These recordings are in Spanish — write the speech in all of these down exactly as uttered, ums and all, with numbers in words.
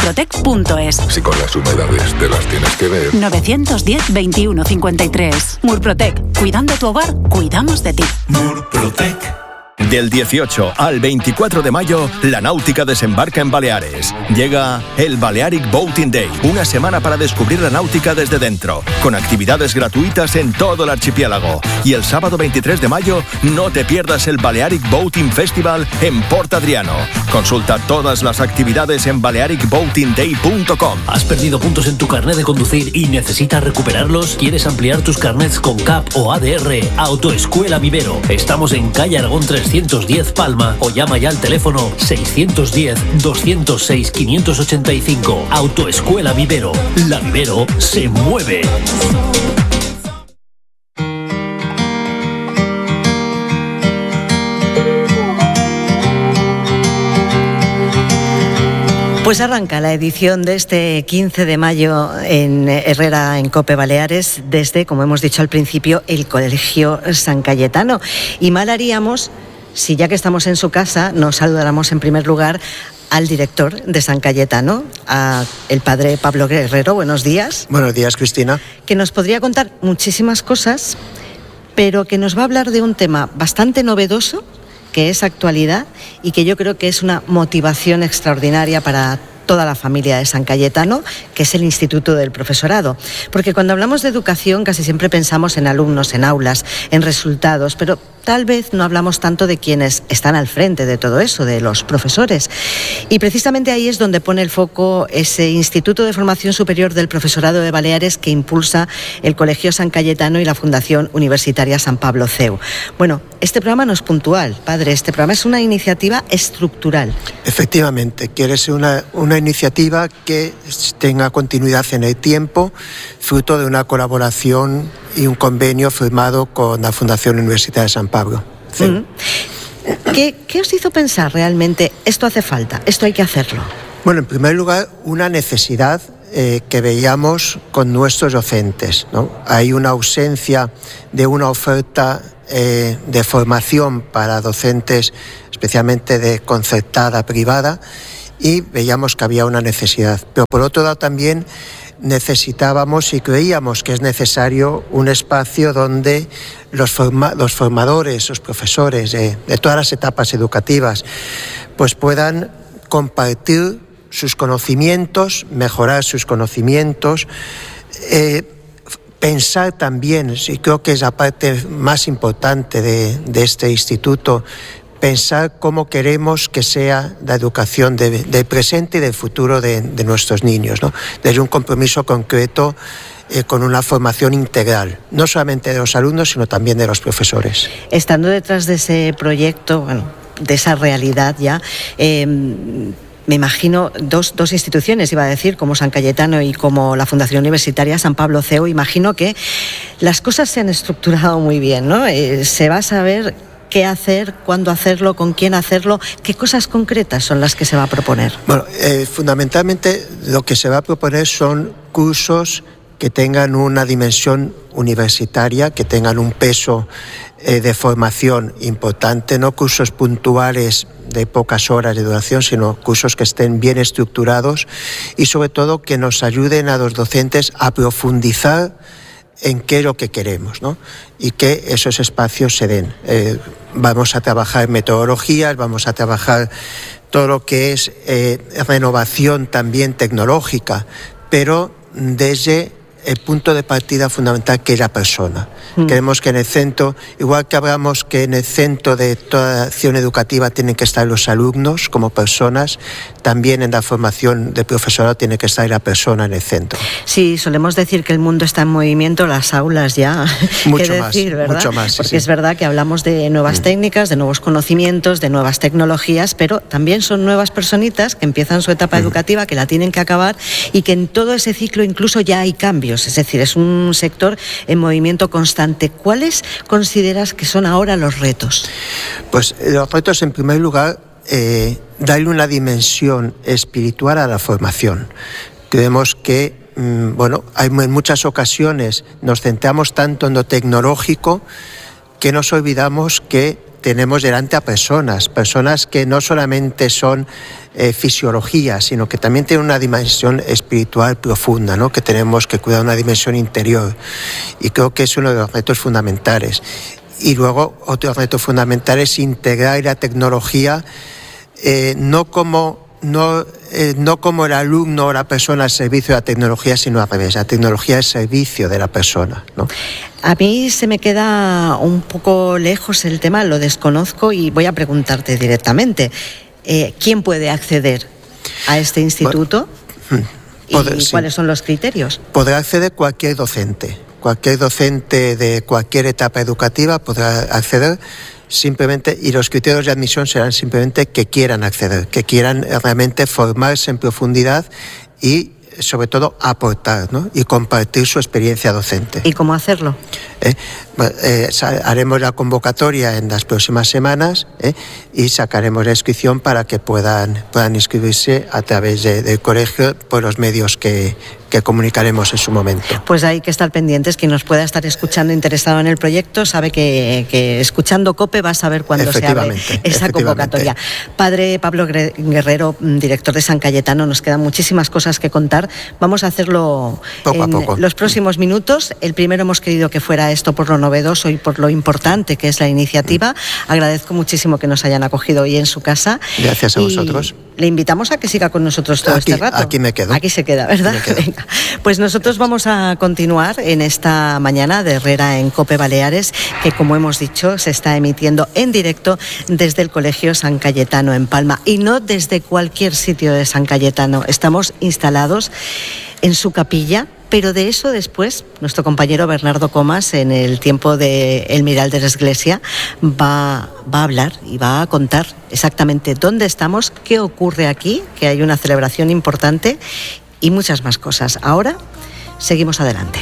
murprotec punto es. Si con las humedades te las tienes que ver. novecientos diez, veintiuno cincuenta y tres. Murprotec. Cuidando tu hogar, cuidamos de ti. Murprotec. Del dieciocho al veinticuatro de mayo, la náutica desembarca en Baleares. Llega el Balearic Boating Day, una semana para descubrir la náutica desde dentro, con actividades gratuitas en todo el archipiélago. Y el sábado veintitrés de mayo, no te pierdas el Balearic Boating Festival en Port Adriano. Consulta todas las actividades en balearic boating day punto com. ¿Has perdido puntos en tu carnet de conducir y necesitas recuperarlos? ¿Quieres ampliar tus carnets con C A P o A D R? Autoescuela Vivero. Estamos en calle Aragón trescientos diez Palma o llama ya al teléfono seiscientos diez, doscientos seis, quinientos ochenta y cinco. Autoescuela Vivero. La Vivero se mueve. Pues arranca la edición de este quince de mayo en Herrera, en COPE Baleares, desde, como hemos dicho al principio, el Colegio San Cayetano. Y mal haríamos si, ya que estamos en su casa, nos saludáramos en primer lugar al director de San Cayetano, a el padre Pablo Guerrero. Buenos días. Buenos días, Cristina. Que nos podría contar muchísimas cosas, pero que nos va a hablar de un tema bastante novedoso, que es actualidad y que yo creo que es una motivación extraordinaria para toda la familia de San Cayetano, que es el Instituto del Profesorado. Porque cuando hablamos de educación casi siempre pensamos en alumnos, en aulas, en resultados, pero tal vez no hablamos tanto de quienes están al frente de todo eso, de los profesores. Y precisamente ahí es donde pone el foco ese Instituto de Formación Superior del Profesorado de Baleares que impulsa el Colegio San Cayetano y la Fundación Universitaria San Pablo C E U. Bueno, este programa no es puntual, padre, este programa es una iniciativa estructural. Efectivamente, quiere ser una, una iniciativa que tenga continuidad en el tiempo, fruto de una colaboración y un convenio firmado con la Fundación Universitaria de San Pablo. Sí. Mm. ¿Qué, ¿Qué os hizo pensar realmente esto hace falta, esto hay que hacerlo? Bueno, en primer lugar, una necesidad eh, que veíamos con nuestros docentes, ¿no? Hay una ausencia de una oferta eh, de formación para docentes, especialmente de concertada privada, y veíamos que había una necesidad. Pero por otro lado también necesitábamos y creíamos que es necesario un espacio donde los, forma, los formadores, los profesores de, de todas las etapas educativas, pues puedan compartir sus conocimientos, mejorar sus conocimientos, eh, pensar también, y creo que es la parte más importante de, de este instituto, pensar cómo queremos que sea la educación de, del presente y del futuro de, de nuestros niños, ¿no? Desde un compromiso concreto eh, con una formación integral, no solamente de los alumnos, sino también de los profesores. Estando detrás de ese proyecto, bueno, de esa realidad ya, eh, me imagino dos, dos instituciones, iba a decir, como San Cayetano y como la Fundación Universitaria San Pablo C E U, imagino que las cosas se han estructurado muy bien, ¿no? Eh, se va a saber qué hacer, cuándo hacerlo, con quién hacerlo, qué cosas concretas son las que se va a proponer. Bueno, eh, fundamentalmente lo que se va a proponer son cursos que tengan una dimensión universitaria, que tengan un peso eh, de formación importante, no cursos puntuales de pocas horas de duración, sino cursos que estén bien estructurados y sobre todo que nos ayuden a los docentes a profundizar en qué es lo que queremos, ¿no? Y que esos espacios se den. Eh, vamos a trabajar metodologías, vamos a trabajar todo lo que es eh, renovación también tecnológica, pero desde el punto de partida fundamental que es la persona. Mm. Queremos que en el centro, igual que hablamos que en el centro de toda acción educativa tienen que estar los alumnos como personas, también en la formación del profesorado tiene que estar la persona en el centro. Sí, solemos decir que el mundo está en movimiento, las aulas ya, mucho ¿qué más, decir, verdad? Mucho más, sí, Porque sí. Es verdad que hablamos de nuevas mm. técnicas, de nuevos conocimientos, de nuevas tecnologías, pero también son nuevas personitas que empiezan su etapa mm. educativa, que la tienen que acabar y que en todo ese ciclo incluso ya hay cambios. Es decir, es un sector en movimiento constante. ¿Cuáles consideras que son ahora los retos? Pues los retos, en primer lugar, eh, darle una dimensión espiritual a la formación. Creemos que, mmm, bueno, hay, en muchas ocasiones nos centramos tanto en lo tecnológico que nos olvidamos que tenemos delante a personas, personas que no solamente son eh, fisiología, sino que también tienen una dimensión espiritual profunda, ¿no? Que tenemos que cuidar una dimensión interior. Y creo que es uno de los retos fundamentales. Y luego, otro reto fundamental es integrar la tecnología eh, no como... No, eh, no como el alumno o la persona al servicio de la tecnología, sino al revés, la tecnología al servicio de la persona, ¿no? A mí se me queda un poco lejos el tema, lo desconozco y voy a preguntarte directamente. Eh, ¿Quién puede acceder a este instituto? Bueno, ¿y poder, cuáles sí. son los criterios? Podrá acceder cualquier docente. Cualquier docente de cualquier etapa educativa podrá acceder. Simplemente, y los criterios de admisión serán simplemente que quieran acceder, que quieran realmente formarse en profundidad y sobre todo aportar, ¿no? Y compartir su experiencia docente. ¿Y cómo hacerlo? Eh, eh, haremos la convocatoria en las próximas semanas eh, y sacaremos la inscripción para que puedan, puedan inscribirse a través de, del colegio por los medios que, que comunicaremos en su momento. Pues hay que estar pendientes. Quien nos pueda estar escuchando interesado en el proyecto sabe que, que escuchando COPE va a saber cuándo se abre esa convocatoria. Padre Pablo Guerrero, director de San Cayetano, nos quedan muchísimas cosas que contar. Vamos a hacerlo poco en a poco. Los próximos minutos. El primero hemos querido que fuera esto por lo novedoso y por lo importante que es la iniciativa. Mm. Agradezco muchísimo que nos hayan acogido hoy en su casa. Gracias a vosotros. Le invitamos a que siga con nosotros todo aquí, este rato. Aquí me quedo. Aquí se queda, ¿verdad? Venga. Pues nosotros vamos a continuar en esta mañana de Herrera en COPE Baleares, que como hemos dicho se está emitiendo en directo desde el Colegio San Cayetano en Palma y no desde cualquier sitio de San Cayetano. Estamos instalados en su capilla, pero de eso después nuestro compañero Bernardo Comas, en el tiempo de El Miral de la Iglesia, va, va a hablar y va a contar exactamente dónde estamos, qué ocurre aquí, que hay una celebración importante y muchas más cosas. Ahora seguimos adelante.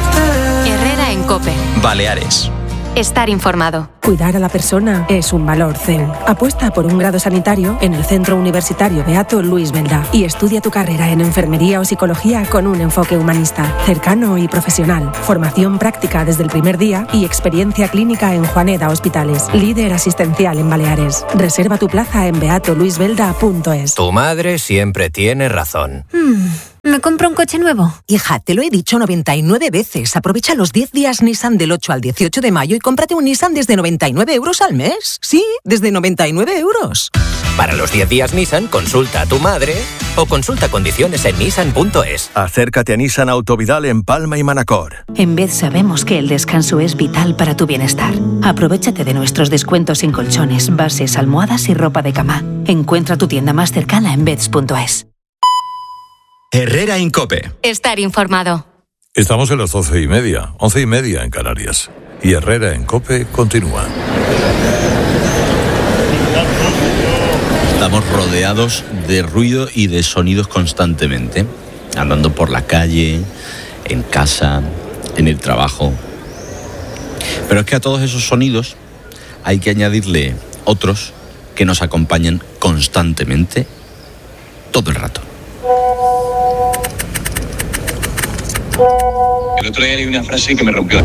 Herrera en COPE. Baleares. Estar informado. Cuidar a la persona es un valor C E L. Apuesta por un grado sanitario en el Centro Universitario Beato Luis Belda y estudia tu carrera en enfermería o psicología con un enfoque humanista, cercano y profesional. Formación práctica desde el primer día y experiencia clínica en Juaneda Hospitales. Líder asistencial en Baleares. Reserva tu plaza en beato luis belda punto es. Tu madre siempre tiene razón. Hmm. ¿Me compro un coche nuevo? Hija, te lo he dicho noventa y nueve veces. Aprovecha los diez días Nissan del ocho al dieciocho de mayo y cómprate un Nissan desde noventa y nueve euros al mes. Sí, desde noventa y nueve euros. Para los diez días Nissan, consulta a tu madre o consulta condiciones en nissan punto es. Acércate a Nissan Autovidal en Palma y Manacor. En Bed sabemos que el descanso es vital para tu bienestar. Aprovechate de nuestros descuentos en colchones, bases, almohadas y ropa de cama. Encuentra tu tienda más cercana en beds punto es. Herrera en COPE. Estar informado. Estamos en las doce y media, once y media en Canarias. Y Herrera en COPE continúa. Estamos rodeados de ruido y de sonidos constantemente. Andando por la calle, en casa, en el trabajo. Pero es que a todos esos sonidos hay que añadirle otros que nos acompañan constantemente, todo el rato. El otro día leí una frase que me rompió.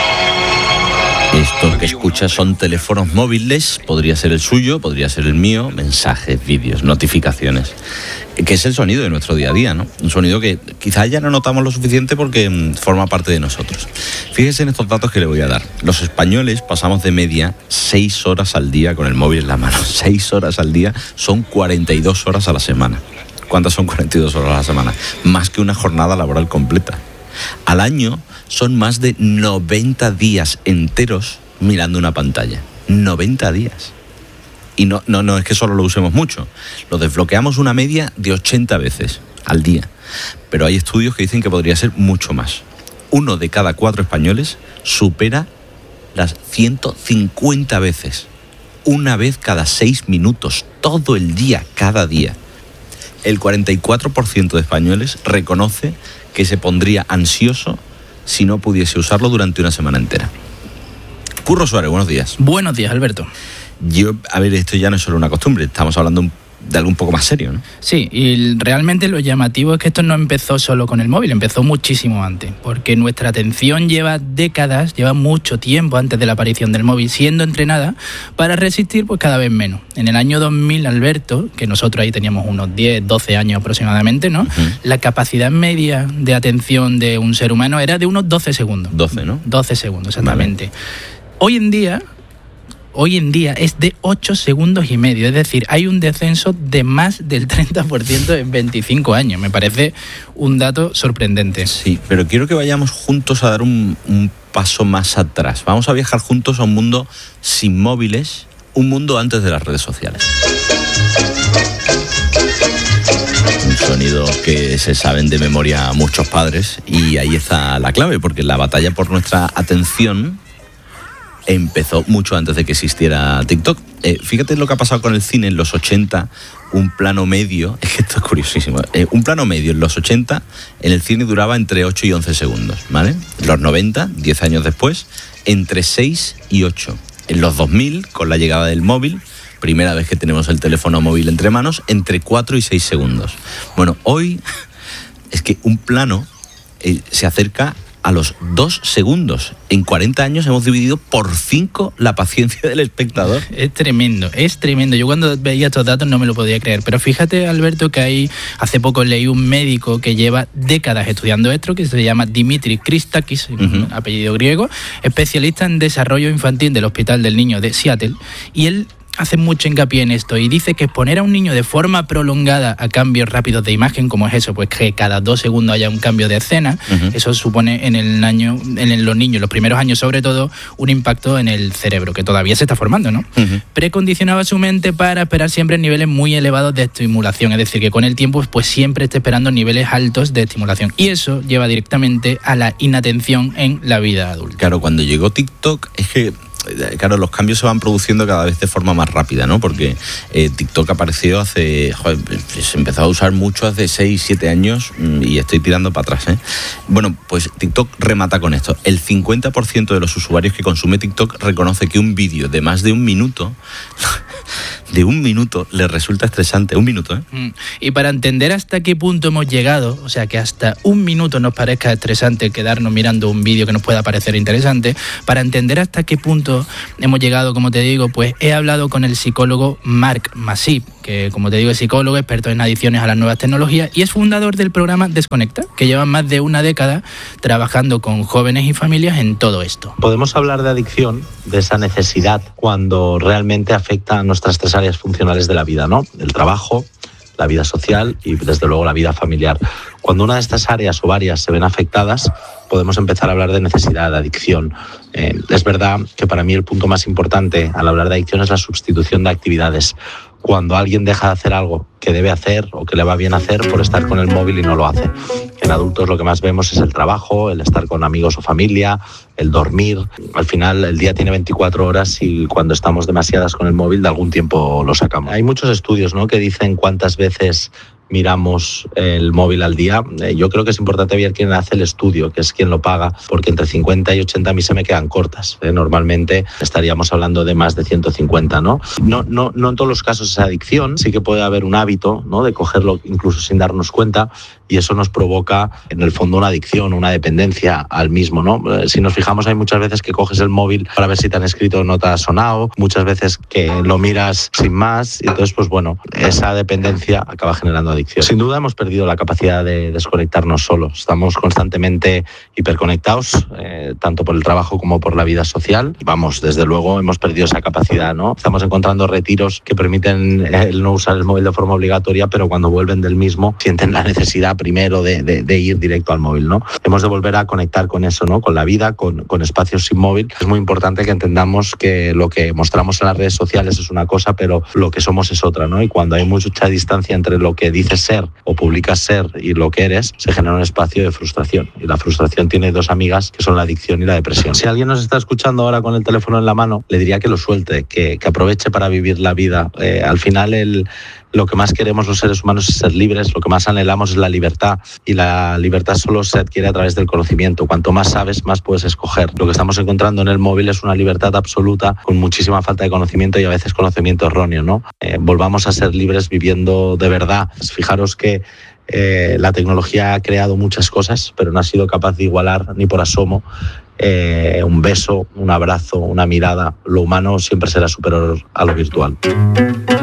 Esto que escuchas son teléfonos móviles, podría ser el suyo, podría ser el mío, mensajes, vídeos, notificaciones, que es el sonido de nuestro día a día, ¿no? Un sonido que quizás ya no notamos lo suficiente porque mm, forma parte de nosotros. Fíjese en estos datos que le voy a dar. Los españoles pasamos de media seis horas al día con el móvil en la mano. seis horas al día son cuarenta y dos horas a la semana. ¿Cuántas son cuarenta y dos horas a la semana? Más que una jornada laboral completa. Al año son más de noventa días enteros mirando una pantalla. noventa días. Y no, no, no es que solo lo usemos mucho. Lo desbloqueamos una media de ochenta veces al día. Pero hay estudios que dicen que podría ser mucho más. Uno de cada cuatro españoles supera las ciento cincuenta veces. Una vez cada seis minutos. Todo el día, cada día. El cuarenta y cuatro por ciento de españoles reconoce que se pondría ansioso si no pudiese usarlo durante una semana entera. Curro Suárez, buenos días. Buenos días, Alberto. Yo, a ver, esto ya no es solo una costumbre, estamos hablando un de algo un poco más serio, ¿no? Sí, y realmente lo llamativo es que esto no empezó solo con el móvil, empezó muchísimo antes, porque nuestra atención lleva décadas, lleva mucho tiempo antes de la aparición del móvil, siendo entrenada para resistir pues cada vez menos. En el año dos mil, Alberto, que nosotros ahí teníamos unos diez, doce años aproximadamente, ¿no? Uh-huh. La capacidad media de atención de un ser humano era de unos doce segundos. doce, ¿no? doce segundos, exactamente. Vale. Hoy en día... Hoy en día es de ocho segundos y medio, es decir, hay un descenso de más del treinta por ciento en veinticinco años. Me parece un dato sorprendente. Sí, pero quiero que vayamos juntos a dar un, un paso más atrás. Vamos a viajar juntos a un mundo sin móviles, un mundo antes de las redes sociales. Un sonido que se saben de memoria muchos padres, y ahí está la clave, porque la batalla por nuestra atención empezó mucho antes de que existiera TikTok. Eh, fíjate lo que ha pasado con el cine en los ochenta, un plano medio, es que esto es curiosísimo, eh, un plano medio en los ochenta en el cine duraba entre ocho y once segundos, ¿vale? En los noventa, diez años después, entre seis y ocho. En los dos mil, con la llegada del móvil, primera vez que tenemos el teléfono móvil entre manos, entre cuatro y seis segundos. Bueno, hoy es que un plano eh, se acerca a los dos segundos. En cuarenta años hemos dividido por cinco la paciencia del espectador. Es tremendo, es tremendo. Yo cuando veía estos datos no me lo podía creer. Pero fíjate, Alberto, que hay, hace poco leí un médico que lleva décadas estudiando esto, que se llama Dimitris Christakis, uh-huh. apellido griego, especialista en desarrollo infantil del Hospital del Niño de Seattle, y él hace mucho hincapié en esto y dice que exponer a un niño de forma prolongada a cambios rápidos de imagen, como es eso, pues que cada dos segundos haya un cambio de escena, uh-huh. eso supone en el año, en los niños, los primeros años sobre todo, un impacto en el cerebro, que todavía se está formando, ¿no? Uh-huh. Precondicionaba su mente para esperar siempre niveles muy elevados de estimulación, es decir, que con el tiempo pues siempre esté esperando niveles altos de estimulación, y eso lleva directamente a la inatención en la vida adulta. Claro, cuando llegó TikTok es que claro, los cambios se van produciendo cada vez de forma más rápida, ¿no? Porque eh, TikTok apareció hace... Joder, se empezó a usar mucho hace seis, siete años y estoy tirando para atrás, ¿eh? Bueno, pues TikTok remata con esto. El cincuenta por ciento de los usuarios que consume TikTok reconoce que un vídeo de más de un minuto... de un minuto les resulta estresante. Un minuto, ¿eh? Y para entender hasta qué punto hemos llegado, o sea, que hasta un minuto nos parezca estresante quedarnos mirando un vídeo que nos pueda parecer interesante, para entender hasta qué punto hemos llegado, como te digo, pues he hablado con el psicólogo Mark Masip, que como te digo es psicólogo, experto en adicciones a las nuevas tecnologías y es fundador del programa Desconecta, que lleva más de una década trabajando con jóvenes y familias en todo esto. Podemos hablar de adicción, de esa necesidad, cuando realmente afecta a nuestras tres áreas funcionales de la vida, ¿no? El trabajo, la vida social y desde luego la vida familiar. Cuando una de estas áreas o varias se ven afectadas, podemos empezar a hablar de necesidad, de adicción. Eh, es verdad que para mí el punto más importante al hablar de adicción es la sustitución de actividades. Cuando alguien deja de hacer algo que debe hacer o que le va bien hacer por estar con el móvil y no lo hace. En adultos lo que más vemos es el trabajo, el estar con amigos o familia, el dormir. Al final el día tiene veinticuatro horas y cuando estamos demasiadas con el móvil de algún tiempo lo sacamos. Hay muchos estudios, ¿no?, que dicen cuántas veces miramos el móvil al día. Eh, yo creo que es importante ver quién hace el estudio, que es quien lo paga, porque entre cincuenta y ochenta a mí se me quedan cortas. Eh, normalmente estaríamos hablando de más de ciento cincuenta, ¿no? No, no, no en todos los casos es adicción, sí que puede haber un hábito, ¿no?, de cogerlo incluso sin darnos cuenta, y eso nos provoca en el fondo una adicción, una dependencia al mismo, ¿no? Eh, si nos fijamos, hay muchas veces que coges el móvil para ver si te han escrito no te ha sonado, muchas veces que lo miras sin más, y entonces pues bueno, esa dependencia acaba generando adicción. Sin duda hemos perdido la capacidad de desconectarnos solos. Estamos constantemente hiperconectados, eh, tanto por el trabajo como por la vida social. Vamos, desde luego hemos perdido esa capacidad, ¿no? Estamos encontrando retiros que permiten el no usar el móvil de forma obligatoria, pero cuando vuelven del mismo sienten la necesidad primero de, de, de ir directo al móvil, ¿no? Hemos de volver a conectar con eso, ¿no?, con la vida, con, con espacios sin móvil. Es muy importante que entendamos que lo que mostramos en las redes sociales es una cosa, pero lo que somos es otra, ¿no? Y cuando hay mucha distancia entre lo que dices ser o publicas ser y lo que eres, se genera un espacio de frustración. Y la frustración tiene dos amigas, que son la adicción y la depresión. Si alguien nos está escuchando ahora con el teléfono en la mano, le diría que lo suelte, que, que aproveche para vivir la vida. Eh, al final el, lo que más queremos los seres humanos es ser libres, lo que más anhelamos es la libertad, y la libertad solo se adquiere a través del conocimiento. Cuanto más sabes, más puedes escoger. Lo que estamos encontrando en el móvil es una libertad absoluta con muchísima falta de conocimiento y a veces conocimiento erróneo, ¿no? Eh, volvamos a ser libres viviendo de verdad. Fijaros que eh, la tecnología ha creado muchas cosas, pero no ha sido capaz de igualar ni por asomo eh, un beso, un abrazo, una mirada. Lo humano siempre será superior a lo virtual.